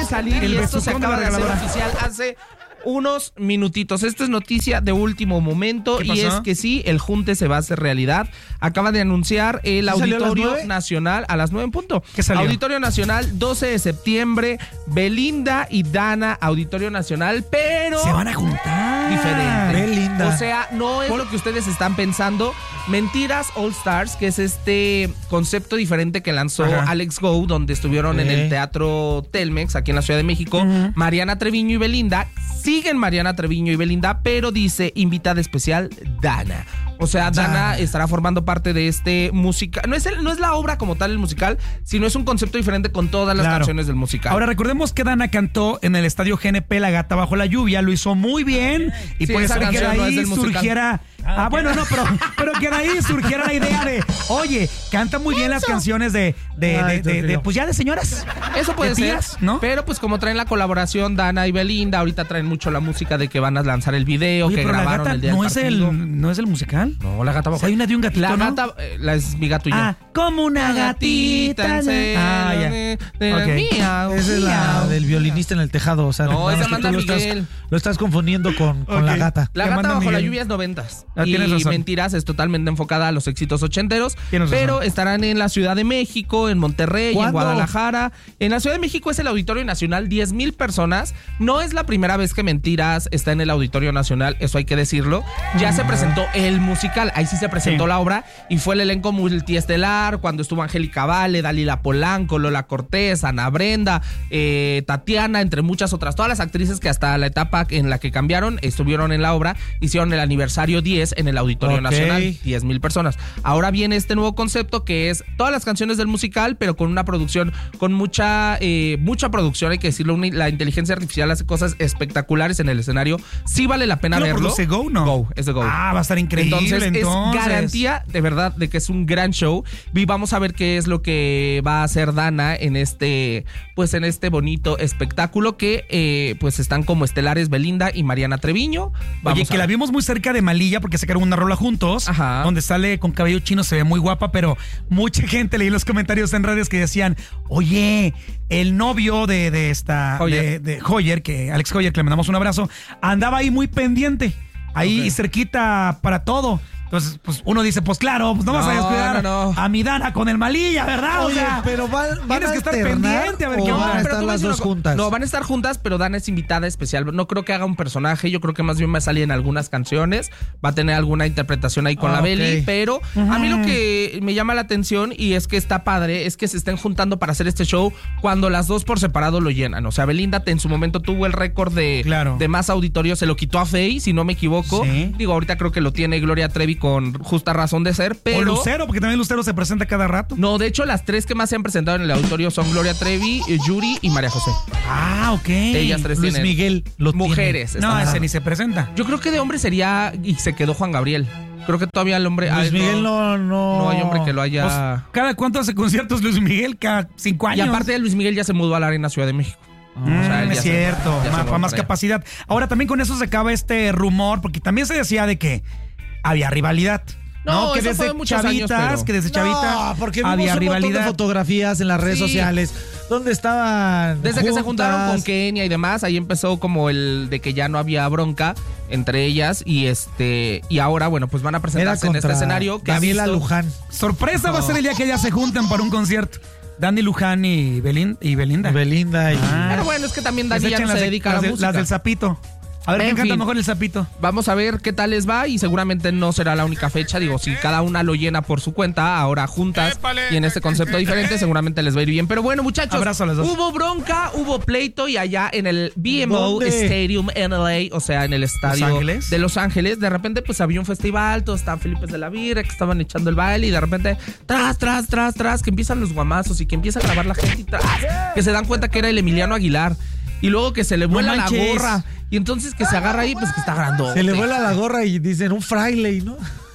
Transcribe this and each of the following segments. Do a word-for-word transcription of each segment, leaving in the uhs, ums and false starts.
salir el y esto se besucón de la acaba de hacer regaladora. oficial hace unos minutitos. Esto es noticia de último momento y es que sí, el junte se va a hacer realidad. Acaba de anunciar el ¿Sí salió a las Auditorio nueve? Nacional a las nueve en punto. ¿Qué salió? Auditorio Nacional, doce de septiembre, Belinda y Dana, Auditorio Nacional, pero Se van a juntar. diferente. Belinda. O sea, no es lo que ustedes están pensando. Mentiras All Stars, que es este concepto diferente que lanzó Ajá. Alex Go, donde estuvieron Ok. en el Teatro Telmex, aquí en la Ciudad de México, Ujú. Mariana Treviño y Belinda. Siguen Mariana Treviño y Belinda, pero dice invitada especial Dana. O sea, Dana, Dana. estará formando parte de este musical. No es, el, no es la obra como tal el musical, sino es un concepto diferente con todas las Claro. canciones del musical. Ahora recordemos que Dana cantó en el estadio G N P La Gata Bajo la Lluvia, lo hizo muy bien y Sí, puede esa ser que de canción no es ahí del musical. surgiera. Ah, bueno, no, pero, pero que de ahí surgiera la idea de, oye, canta muy bien las canciones de, de, Ay, de, de, de, Dios. pues ya de señoras. Eso puede de ser, tías, ¿no? Pero pues como traen la colaboración Dana y Belinda, ahorita traen mucho la música de que van a lanzar el video, Oye, que pero la grabaron gata el día no del es partido. el, no es el musical. No, la gata bajo. O sea, hay una de un gatito, La ¿no? gata, eh, la es mi gato y yo. Ah, como una gatita. en celo Ah, ya. de- de Ok. mía, Esa es la mía. del violinista en el tejado. O sea, No, nada es más que Amanda tú lo estás, Miguel. lo estás confundiendo con, con Ok. la gata. La Le gata manda bajo la Miguel. lluvia es noventas. Ah, y tienes razón. Mentiras es totalmente enfocada a los éxitos ochenteros. Tienes Pero razón. estarán en la Ciudad de México, en Monterrey, en ¿Cuándo? Guadalajara. En la Ciudad de México es el Auditorio Nacional, diez mil personas. No es la primera vez que Mentiras está en el Auditorio Nacional, eso hay que decirlo. Ya se presentó el musical, ahí sí se presentó Sí. la obra y fue el elenco multiestelar cuando estuvo Angélica Vale, Dalila Polanco, Lola Cortés, Ana Brenda, eh, Tatiana, entre muchas otras. Todas las actrices que hasta la etapa en la que cambiaron estuvieron en la obra, hicieron el aniversario diez en el Auditorio Ok. Nacional, diez mil personas. Ahora viene este nuevo concepto que es todas las canciones del musical, pero con una producción, con mucha, eh, mucha producción, hay que decirlo. Una- la inteligencia artificial hace cosas espectaculares en el escenario. Sí vale la pena ¿Lo verlo. produce Go, no? Go, es de Go. Ah, va a estar increíble. Entonces, Entonces, es garantía de verdad de que es un gran show y vamos a ver qué es lo que va a hacer Dana en este, pues en este bonito espectáculo que eh, pues están como estelares Belinda y Mariana Treviño. Vamos Oye, a que la ver. vimos muy cerca de Malilla porque sacaron una rola juntos, Ajá. donde sale con cabello chino, se ve muy guapa, pero mucha gente leí los comentarios en redes que decían, oye, el novio de, de esta, Hoyer. de, de Hoyer, que Alex Hoyer, que le mandamos un abrazo, andaba ahí muy pendiente, ahí Ok. cerquita para todo. Entonces, pues uno dice, pues claro, pues no, vas a No, descuidar no, no. a mi Dana con el Malilla, ¿verdad? Oye, o sea, pero van, van tienes a que estar alternar pendiente a ver o qué van onda. a pero estar tú las ves una dos co- juntas. No, van a estar juntas, pero Dana es invitada especial. No creo que haga un personaje, yo creo que más bien va a salir en algunas canciones, va a tener alguna interpretación ahí con Ah, la ok. Beli, pero a mí lo que me llama la atención y es que está padre, es que se estén juntando para hacer este show cuando las dos por separado lo llenan. O sea, Belinda en su momento tuvo el récord de, Claro. de más auditorio, se lo quitó a Faye, si no me equivoco. Sí. Digo, ahorita creo que lo tiene Gloria Trevi con justa razón de ser, pero... O Lucero, porque también Lucero se presenta cada rato. No, de hecho, las tres que más se han presentado en el auditorio son Gloria Trevi, eh, Yuri y María José. Ah, ok. Ellas tres Luis tienen Miguel lo mujeres. No, están- ese ni se presenta. Yo creo que de hombre sería y se quedó Juan Gabriel. Creo que todavía el hombre. Luis ay, Miguel no, no. No hay hombre que lo Pues, haya. ¿cada cuánto hace conciertos Luis Miguel? Cada cinco y años. aparte de Luis Miguel ya se mudó a la Arena Ciudad de México. Mm, O sea, él es ya se- cierto, ya se más, mudó más para allá. capacidad. Ahora también con eso se acaba este rumor, porque también se decía de que había rivalidad. No, que eso desde fue muchos años, chavitas, pero- que desde chavita No, porque vimos había un montón de rivalidad. fotografías en las redes Sí. sociales donde estaban Desde que se juntas. juntaron con Kenia y demás, ahí empezó como el de que ya no había bronca entre ellas y este y ahora bueno pues van a Era presentarse en este contra escenario que ha Gabriela visto- Luján. Sorpresa va a ser el día que ellas se juntan para un concierto. Dani Luján y, Belin- y Belinda. Belinda y... Ah. Pero bueno, es que también Que se Dani ya echan no las se de- dedica a las la de- música. Las del Zapito. A ver En quién canta fin. mejor el Zapito. Vamos a ver qué tal les va y seguramente no será la única fecha. Digo, si cada una lo llena por su cuenta, ahora juntas y en este concepto diferente, seguramente les va a ir bien. Pero bueno, muchachos, Abrazo a las dos. hubo bronca, hubo pleito y allá en el B M O ¿Dónde? Stadium en L A, o sea, en el estadio ¿Los Ángeles? de Los Ángeles, de repente pues había un festival, todos estaban Felipe de la Vira, que estaban echando el baile y de repente, tras, tras, tras, tras, que empiezan los guamazos y que empieza a grabar la gente y tras, que se dan cuenta que era el Emiliano Aguilar. Y luego que se le vuela la manches. gorra. Y entonces que se agarra ahí, pues que está grande. Se le vuela la gorra y dicen un fraile, ¿no?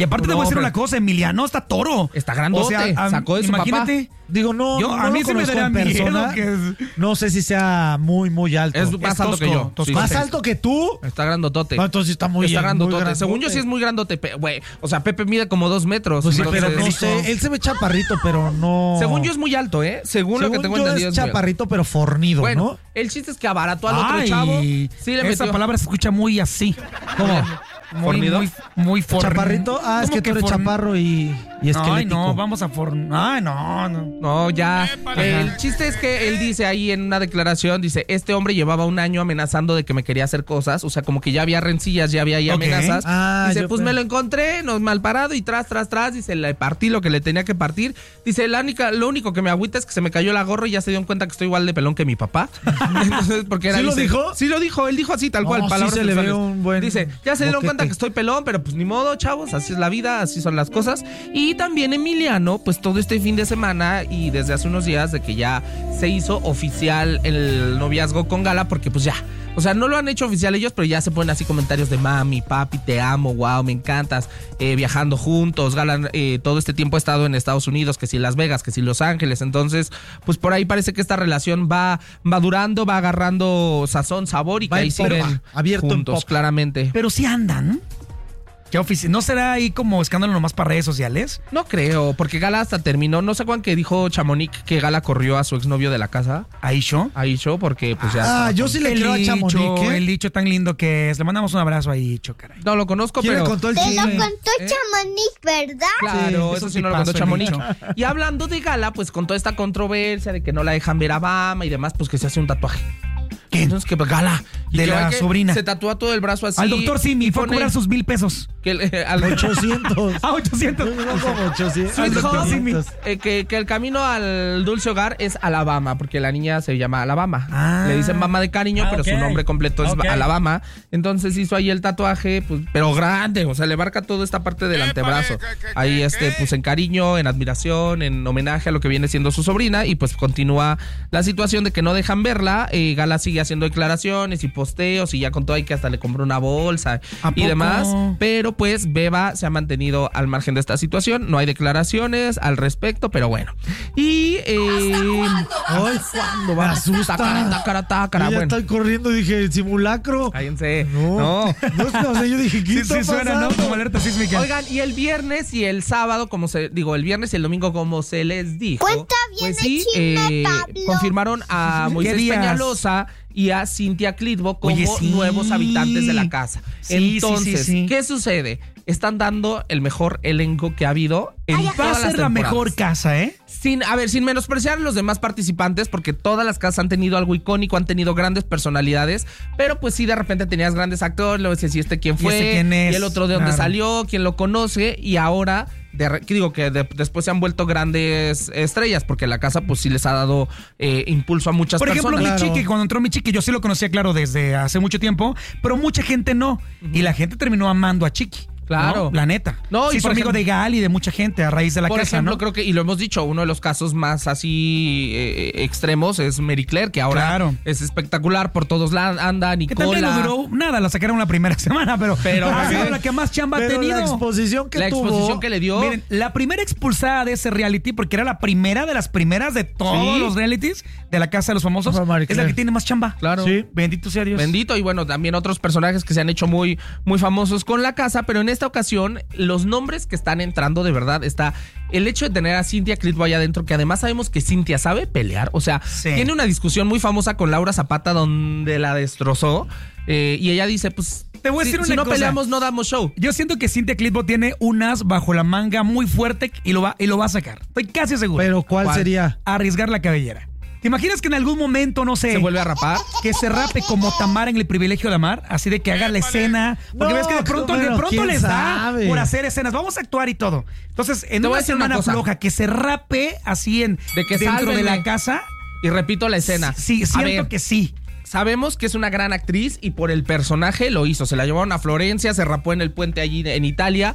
Y aparte te No, voy a decir pero- una cosa, Emiliano está toro. Está grandote, a- sacó de su imagínate. Digo, no, Yo- no a mí lo sí me conozco daría en miedo persona. que es- No sé si sea muy, muy alto. Es más alto que yo. tosco, Sí, ¿Más sí. alto que tú? Está grandotote. No, entonces está muy Está muy grandotote. grandote. Según yo sí es muy grandote. pe- Güey, o sea, Pepe mide como dos metros. Pues sí, entonces- pero no dijo. sé. Él se ve chaparrito, pero no. Según yo es muy alto, ¿eh? Según, lo que Según tengo yo entendido es es muy alto. chaparrito, pero fornido, Bueno, ¿no? el chiste es que abarató al otro Ay, chavo. Sí le esa metió. palabra se escucha muy así. ¿Cómo? Muy, ¿Fornido? muy, muy forn- ¿Chaparrito? Ah, es ¿Cómo que tú eres forn- chaparro y, y esquelético. Ay, no, vamos a forn... Ay, no, no. No, ya. El chiste es que él dice ahí en una declaración, dice, este hombre llevaba un año amenazando de que me quería hacer cosas, o sea, como que ya había rencillas, ya había ahí Ok. amenazas. Ah, dice, yo pues pe- me lo encontré, nos mal parado y tras, tras, tras, dice, le partí lo que le tenía que partir. Dice, la única, lo único que me agüita es que se me cayó la gorra y ya se dieron cuenta que estoy igual de pelón que mi papá. Entonces, porque era, ¿Sí lo dice- dijo? Sí lo dijo, él dijo así, tal No, cual, sí palabras se le ve textuales. un buen Dice, ya se dieron boquete. cuenta que estoy pelón, pero pues ni modo, chavos, así es la vida, así son las cosas. Y también Emiliano, pues todo este fin de semana y desde hace unos días de que ya se hizo oficial el noviazgo con Gala, porque pues ya, o sea, no lo han hecho oficial ellos, pero ya se ponen así comentarios de mami, papi, te amo, wow, me encantas, eh, viajando juntos. Gala eh, todo este tiempo ha estado en Estados Unidos, que si Las Vegas, que si Los Ángeles, entonces pues por ahí parece que esta relación va, va durando, va agarrando sazón, sabor y que Va ahí en forma, siguen abierto en juntos, pop. claramente. Pero sí andan. ¿Qué ofici- ¿No será ahí como escándalo nomás para redes sociales? No creo, porque Gala hasta terminó. ¿No se acuerdan que dijo Chamonix que Gala corrió a su exnovio de la casa? Ahí yo. A Isho, porque pues ya. Ah, estaba yo con- sí le creo a dicho, Chamonix, ¿eh? el dicho tan lindo que es. Le mandamos un abrazo a Icho, caray. No lo conozco, ¿Quién pero. le contó el Te lo chisme? contó ¿Eh? Chamonix, ¿verdad? Claro, Sí, eso es sí un no lo contó tipazo el Chamonix. Nicho. Y hablando de Gala, pues con toda esta controversia de que no la dejan ver a Bama y demás, pues que se hace un tatuaje. ¿Quién? Entonces que pues, Gala. Y De que la va que sobrina. Se tatúa todo el brazo así. Al doctor Simi y fue a pone cobrar sus mil pesos. que el- eh, al- ochocientos. Ah, ochocientos. No, no, como ochocientos. Sweet Al Home, ochocientos. eh, que, que el camino al dulce hogar es Alabama, porque la niña se llama Alabama. Ah. Le dicen mamá de cariño, Ah, pero ok. su nombre completo es Ok. Alabama. Entonces hizo ahí el tatuaje, pues, pero grande, o sea, le marca toda esta parte del antebrazo. Ahí, este, pues en cariño, en admiración, en homenaje a lo que viene siendo su sobrina. Y pues continúa la situación de que no dejan verla. Eh, Gala sigue haciendo declaraciones y posteos y ya contó ahí que hasta le compró una bolsa ¿A y poco? demás. Pero pues Beba se ha mantenido al margen de esta situación. No hay declaraciones al respecto, pero bueno. Y eh, Ay, ¿cuándo me va? asusta. Tácara, tácara, tácara. Yo ya Bueno, estoy corriendo, dije, el simulacro. cállense. No. No. No, no, o sea, yo dije, ¿qué Sí, está sí suena, ¿no? pasando? Como alerta sísmica. Oigan, y el viernes y el sábado, como se digo, el viernes y el domingo, como se les dijo. Cuenta bien pues el sí, chisme, eh, Pablo. confirmaron a ¿Qué Moisés días? Peñalosa y a Cintia Clitbo como Oye, sí. nuevos habitantes de la casa. Sí, sí, Entonces, sí, sí. ¿qué sucede? Están dando el mejor elenco que ha habido en Ay, Va a todas las ser la temporadas. mejor casa, ¿eh? Sin, a ver, sin menospreciar a los demás participantes, porque todas las casas han tenido algo icónico, han tenido grandes personalidades, pero pues sí, de repente tenías grandes actores, luego decías, ¿y este quién ¿Y fue? este quién es? Y el otro de dónde Claro. salió, quién lo conoce, y ahora, de, re- que digo que de- después se han vuelto grandes estrellas, porque la casa pues sí les ha dado eh, impulso a muchas Por ejemplo, personas. mi Claro. chiqui, cuando entró mi chiqui, yo sí lo conocía, claro, desde hace mucho tiempo, pero mucha gente no. Y la gente terminó amando a Chiqui. Claro. ¿no? La neta. No, sí, y fue por amigo ejemplo- de Gal y de mucha gente a raíz de la Por casa, ejemplo, ¿no? creo que, y lo hemos dicho, uno de los casos más así eh, extremos es Mary Claire, que ahora Claro. es espectacular, por todos lados anda, Que también Nicola. no duró nada, la sacaron la primera semana, pero, Pero, ha sido ¿qué? la que más chamba ha Pero tenido. la exposición que La tuvo. exposición que le dio. Miren, la primera expulsada de ese reality, porque era la primera de las primeras de todos Sí. los realities de la Casa de los Famosos, Fue Marie es la Claire. que tiene más chamba. Claro. Sí. Bendito sea Dios. Bendito, y bueno, también otros personajes que se han hecho muy, muy famosos con la casa, pero en esta ocasión, los nombres que están entrando de verdad está el hecho de tener a Cintia Clitbo allá adentro, que además sabemos que Cintia sabe pelear, o sea, Sí. tiene una discusión muy famosa con Laura Zapata donde la destrozó, eh, y ella dice, pues, Te voy a si, decir si una no cosa. peleamos no damos show. Yo siento que Cintia Clitbo tiene un as bajo la manga muy fuerte y lo va, y lo va a sacar. Estoy casi seguro. Pero ¿cuál, ¿Cuál? sería? Arriesgar la cabellera. ¿Te imaginas que en algún momento, no sé, Se vuelve a rapar. que se rape como Tamara en El Privilegio de Amar? Así de que haga la escena. Porque No, ves que de pronto, bueno, de pronto ¿quién les sabe? da por hacer escenas. Vamos a actuar y todo. Entonces, en Te voy una a decir una semana cosa. floja, que se rape así en De que dentro de sálvenme. la casa. Y repito la escena. Sí, A siento ver, que sí. sabemos que es una gran actriz y por el personaje lo hizo. Se la llevaron a Florencia, se rapó en el puente allí en Italia.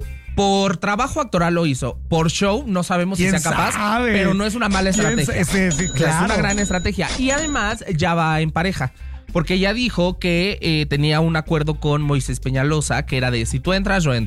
Por trabajo actoral lo hizo. Por show no sabemos si ¿Quién sea capaz, sabe? pero no es una mala ¿Quién estrategia. sa- ese- sí, O sea, Es claro. una gran estrategia. Y además ya va en pareja. Porque ella dijo que eh, tenía un acuerdo con Moisés Peñalosa, que era de si tú entras, yo entro.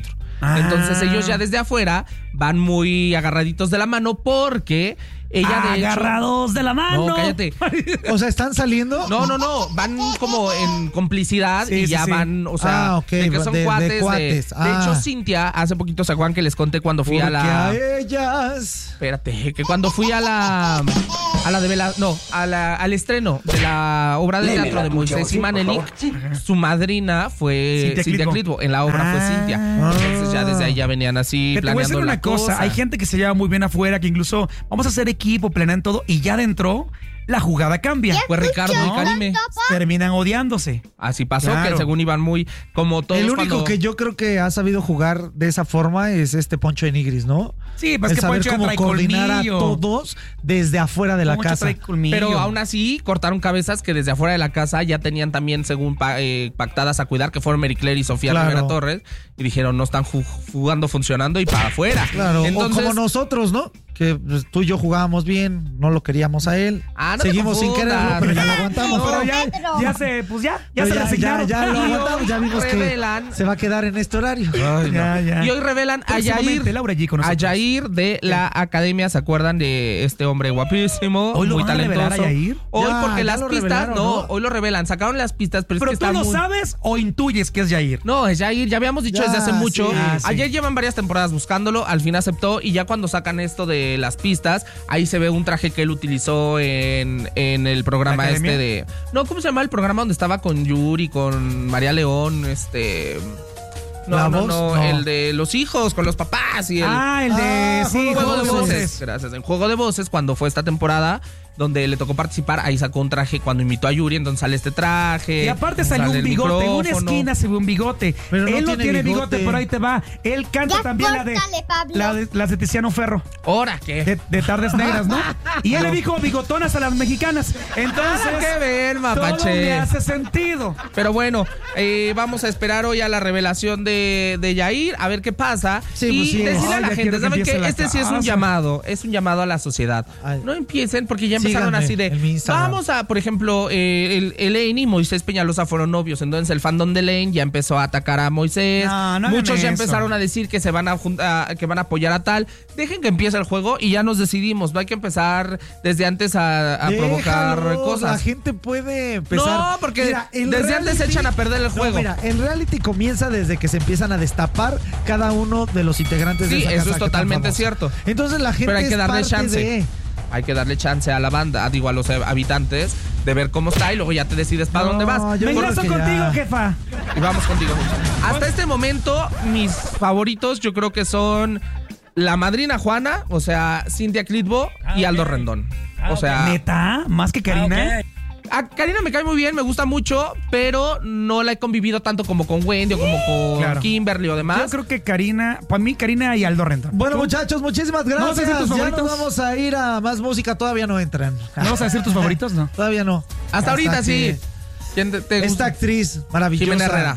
Ah. Entonces ellos ya desde afuera van muy agarraditos de la mano porque ella de hecho... Agarrados de la mano. No, cállate. O sea, ¿están saliendo? No, no, no, van como en complicidad Sí, y sí, ya sí. van, o sea, Ah, ok, de que son de- de cuates. De, cuates. de Ah. hecho, Cintia, hace poquito, ¿se acuerdan que les conté cuando fui Porque a la... a ellas... Espérate, que cuando fui a la... A la de Vela... No, a la, al estreno de la obra de teatro de Moisés y Manelik, su madrina fue Cintia Cintia Clitbo. Clitbo. En la obra Ah. fue Cintia. Entonces ya desde ahí ya venían así Que te voy a decir planeando una la cosa. Hay gente que se lleva muy bien afuera, que incluso vamos a hacer equipo, planean todo, y ya dentro la jugada cambia. Pues Ricardo y Karime. Terminan odiándose. Así pasó, Claro. que según iban muy... Como todos El único cuando- que yo creo que ha sabido jugar de esa forma es este Poncho de Nigris, ¿no? Sí, pues El que saber Poncho ya cómo trae coordinar colmillo. a todos desde afuera de la Poncho casa. trae colmillo. Pero aún así cortaron cabezas que desde afuera de la casa ya tenían también, según pa- eh, pactadas a cuidar, que fueron Mary Claire y Sofía Claro. Rivera Torres, y dijeron, no están ju- jugando, funcionando y para afuera. Claro, Entonces, o como nosotros, ¿no? Que pues, tú y yo jugábamos bien, no lo queríamos a él. Ah, no te Seguimos sin confundas. quererlo, pero ya lo aguantamos. No, pero Pero ya, Pedro. ya se, pues ya, ya pero se ya, resignaron. ya, ya lo Y aguantamos, ya vimos revelan- que se va a quedar en este horario. Ya, ya. Y hoy revelan a Próximamente, Yair, Laura G con a nosotros. Yair de la academia. ¿Se acuerdan de este hombre guapísimo? ¿Hoy lo muy van a talentoso. revelar a Yair? Hoy, Ya, porque ya las lo pistas, revelaron, no, ¿no? hoy lo revelan. Sacaron las pistas, pero, Pero es que tú está lo muy... sabes o intuyes que es Yair. No, es Yair, ya habíamos dicho Ya, desde hace mucho. sí. Ah, sí. Ayer llevan varias temporadas buscándolo, al fin aceptó y ya cuando sacan esto de las pistas, ahí se ve un traje que él utilizó en, en el programa ¿La academia? este de... No, ¿cómo se llama el programa donde estaba con Yuri, con María León, este... No, ¿La no, voz? no, No. el de los hijos con los papás y el... Ah, el de Ah, sí, Juego de Juego voces. Gracias. En Juego de Voces, cuando fue esta temporada, donde le tocó participar, ahí sacó un traje cuando invitó a Yuri, entonces sale este traje. Y aparte salió sale un el bigote, en una micrófono. esquina se ve un bigote. Pero no Él no tiene tiene bigote, bigote. pero ahí te va. Él canta Ya también la de, córtale, Pablo. la de las de Tiziano Ferro, ¿Ahora qué? de, de Tardes Negras, ¿no? Y él le dijo bigotonas a las mexicanas. Entonces, Nada que ver, todo mapache. me hace sentido. Pero bueno, eh, vamos a esperar hoy a la revelación de, de Yair, a ver qué pasa. Sí, y pues sí. decirle Ay, a la ya gente, quiero que ¿saben empiece qué? la Este sí es un casa. llamado, es un llamado a la sociedad. Ay. No empiecen porque ya empezaron Síganme así de, en mi Instagram. vamos a, por ejemplo, eh, el, Elaine y Moisés Peñalosa fueron novios, entonces el fandom de Elaine ya empezó a atacar a Moisés. No, no hagan Muchos ya eso. empezaron a decir que se van a, jun- a- que van a apoyar a tal. Dejen que empiece el juego y ya nos decidimos. No hay que empezar desde antes a, a provocar Déjalo, cosas. La gente puede empezar. No, porque el desde antes se echan a perder el No, juego. mira, el reality comienza desde que se empiezan a destapar cada uno de los integrantes de Sí, esa eso casa es que tan totalmente famosa. cierto. Entonces la gente Pero hay que es darle parte chance. de- Hay que darle chance a la banda, digo, a los habitantes, de ver cómo está y luego ya te decides para No, dónde vas. yo Me creo enlazo que contigo, ya. jefa. Y vamos contigo. Hasta este momento, mis favoritos yo creo que son la madrina Juana, o sea, Cintia Clitbo y Aldo Rendón. O sea, ¿Neta? ¿Más que Karina? a Karina me cae muy bien, me gusta mucho, pero no la he convivido tanto como con Wendy o como con Claro. Kimberly o Yo demás. creo que Karina, para mí Karina y Aldo Rendón. Bueno, ¿Tú? muchachos, muchísimas gracias. ¿No vas a decir tus Ya favoritos? nos vamos a ir a más música. Todavía no entran. ¿No vas a decir tus favoritos? No. Todavía no. Hasta ahorita que sí. ¿Quién te, te Esta gusta? actriz maravillosa. Jimena Herrera.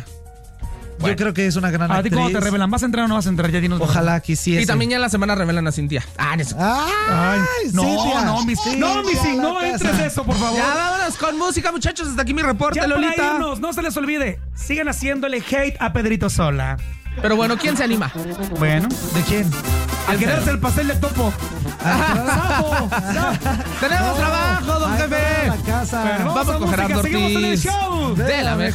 Yo Bueno. creo que es una gran ¿A ti actriz. cómo te revelan? ¿Vas a entrar o no vas a entrar? Ya dinos. Ojalá quisiese. Y también ya en la semana revelan a Cintia. Ah, no es- ¡Ay! Ay, no, Cintia. no, mis, Cintia, no, mis, la no casa. entres eso, por favor. Ya vámonos con música, muchachos. Hasta aquí mi reporte, Ya para Lolita. irnos, no se les olvide, sigan haciéndole hate a Pedrito Sola. Pero bueno, ¿quién se anima? Bueno, ¿De quién? al quererse el pastel de topo. ¡Sapo! Tenemos trabajo, don Ay, jefe. para la casa. Pero Vamos con música, Gerardo seguimos en el Ortiz. show. De la mejor.